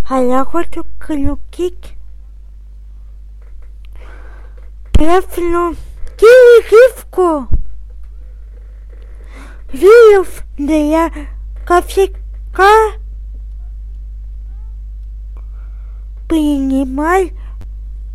А я хочу включить песню «Кирилловку». Вирус для кошелька принимай